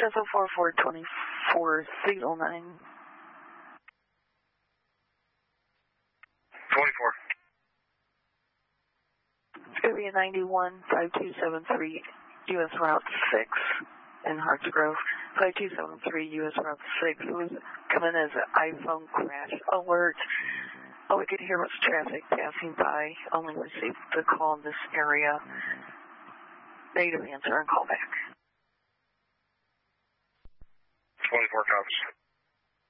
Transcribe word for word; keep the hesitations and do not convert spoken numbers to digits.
Cessna four four twenty-four, signal nine. twenty-four. It's going to be a ninety-one, five two seven three, U S Route six in Hartsgrove. five two seven three, U S Route six. It was coming as an iPhone crash alert. All we could hear was traffic passing by. Only received the call in this area. Negative answer and call back. twenty-four copies.